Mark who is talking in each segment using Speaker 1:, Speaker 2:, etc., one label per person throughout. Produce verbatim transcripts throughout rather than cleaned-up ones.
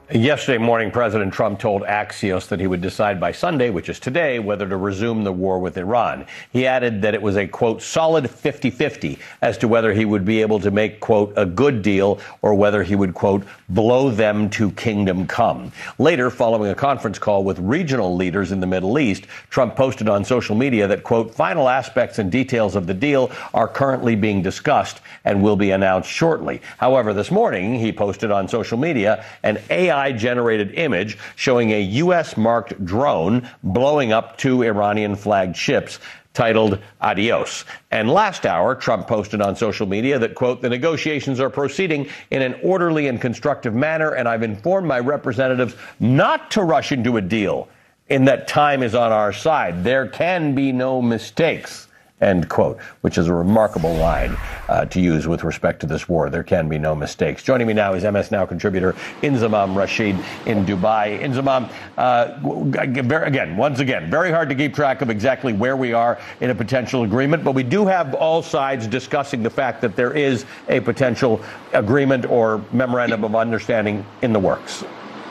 Speaker 1: Yesterday morning, President Trump told Axios that he would decide by Sunday, which is today, whether to resume the war with Iran. He added that it was a, quote, solid fifty-fifty as to whether he would be able to make, quote, a good deal or whether he would, quote, blow them to kingdom come. Later, following a conference call with regional leaders in the Middle East, Trump posted on social media that, quote, final aspects and details of the deal are currently being discussed and will be announced shortly. However, this morning, he posted on social media an A I generated image showing a U S-marked drone blowing up two Iranian-flagged ships titled Adios. And last hour, Trump posted on social media that, quote, the negotiations are proceeding in an orderly and constructive manner, and I've informed my representatives not to rush into a deal in that time is on our side. There can be no mistakes. End quote, which is a remarkable line uh, to use with respect to this war. There can be no mistakes. Joining me now is M S Now contributor Inzamam Rashid in Dubai. Inzamam, uh, again, once again, very hard to keep track of exactly where we are in a potential agreement, but we do have all sides discussing the fact that there is a potential agreement or memorandum of understanding in the works.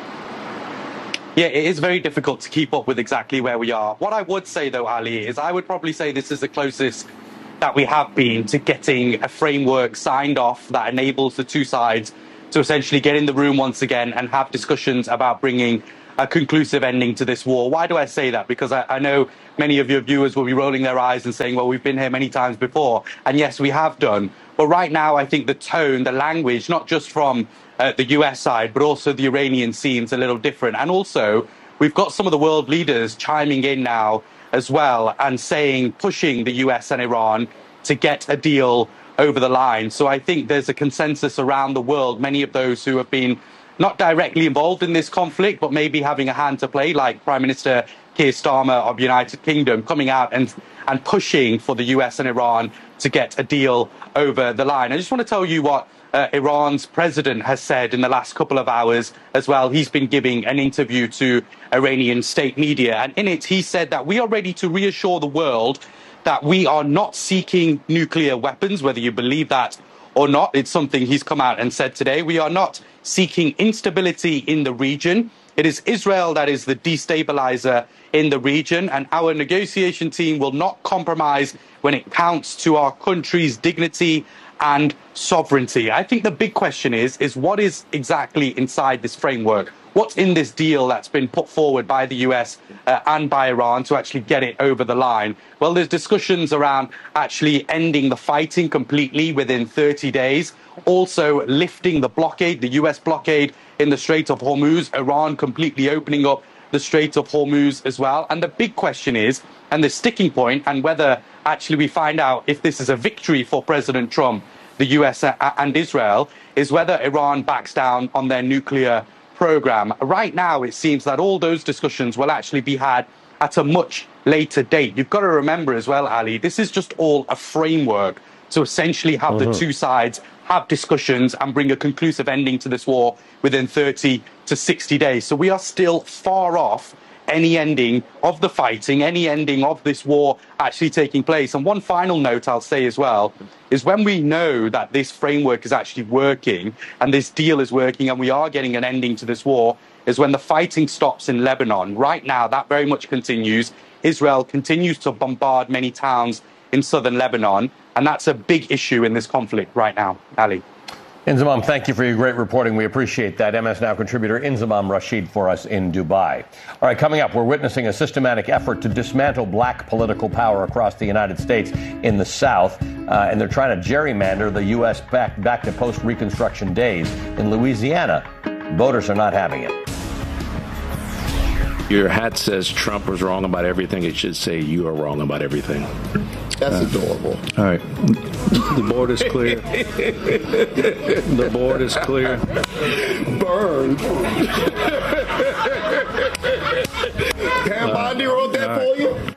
Speaker 2: Yeah, it is very difficult to keep up with exactly where we are. What I would say, though, Ali, is I would probably say this is the closest that we have been to getting a framework signed off that enables the two sides to essentially get in the room once again and have discussions about bringing a conclusive ending to this war. Why do I say that? Because I, I know many of your viewers will be rolling their eyes and saying, well, we've been here many times before. And yes, we have done. But right now, I think the tone, the language, not just from uh, the U S side, but also the Iranian seems a little different. And also, we've got some of the world leaders chiming in now as well and saying, pushing the U S and Iran to get a deal over the line. So I think there's a consensus around the world, many of those who have been not directly involved in this conflict, but maybe having a hand to play, like Prime Minister Keir Starmer of the United Kingdom, coming out and, and pushing for the U S and Iran to get a deal over the line. I just want to tell you what uh, Iran's president has said in the last couple of hours as well. He's been giving an interview to Iranian state media, and in it he said that we are ready to reassure the world that we are not seeking nuclear weapons, whether you believe that or not. It's something he's come out and said today. We are not seeking instability in the region. It is Israel that is the destabilizer in the region, and our negotiation team will not compromise when it counts to our country's dignity and sovereignty. I think the big question is, is what is exactly inside this framework? What's in this deal that's been put forward by the U S uh, and by Iran to actually get it over the line? Well, there's discussions around actually ending the fighting completely within thirty days, also lifting the blockade, the U S blockade in the Strait of Hormuz, Iran completely opening up the Strait of Hormuz as well. And the big question is, and the sticking point, and whether actually we find out if this is a victory for President Trump, the U S and Israel, is whether Iran backs down on their nuclear program. Right now, it seems that all those discussions will actually be had at a much later date. You've got to remember as well, Ali, this is just all a framework to essentially have mm-hmm. the two sides have discussions and bring a conclusive ending to this war within thirty to sixty days. So we are still far off any ending of the fighting, any ending of this war actually taking place. And one final note I'll say as well is when we know that this framework is actually working and this deal is working and we are getting an ending to this war is when the fighting stops in Lebanon. Right now, that very much continues. Israel continues to bombard many towns in southern Lebanon, and that's a big issue in this conflict right now. Ali.
Speaker 1: Inzamam, thank you for your great reporting. We appreciate that. M S Now contributor Inzamam Rashid for us in Dubai. All right, coming up, we're witnessing a systematic effort to dismantle black political power across the United States in the South, uh, and they're trying to gerrymander the U S back, back to post-Reconstruction days. In Louisiana, voters are not having it.
Speaker 3: Your hat says Trump was wrong about everything. It should say you are wrong about everything.
Speaker 4: That's uh, adorable.
Speaker 3: All right. The board is clear. The board is clear.
Speaker 4: Burned. Pam Bondi wrote that uh, for you?